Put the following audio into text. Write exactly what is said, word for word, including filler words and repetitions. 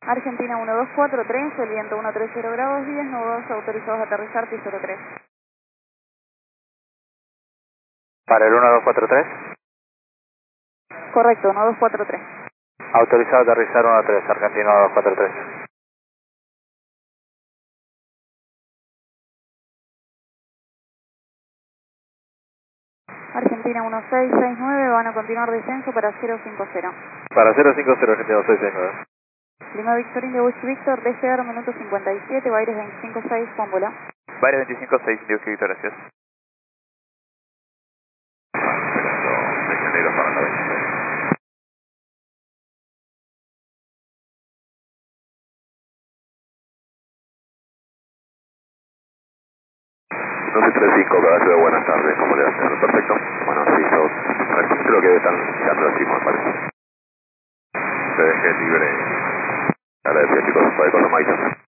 Argentina uno dos cuatro tres, el viento uno tres cero grados diez, nudos autorizados a aterrizar, T cero tres. Para el uno dos cuatro tres. Correcto, uno dos cuatro tres. Autorizado a aterrizar uno tres, Argentina uno dos cuatro tres. Argentina uno seis seis nueve, van a continuar descenso para cero cinco cero. Para cero cinco cero, Argentina seis seis nueve. Lima Victorín de Bush Victor, despegar minuto cincuenta y siete, Baires veinticinco seis, Pómbola. Baile veinticinco seis, Dios que gracias. doce treinta y cinco, Caballero, buenas tardes, ¿cómo le hacen? Perfecto. Bueno, sí, yo creo que están mirando así, me parece. Se deje libre. Agradecido, chicos, cualquier cosa, Maite.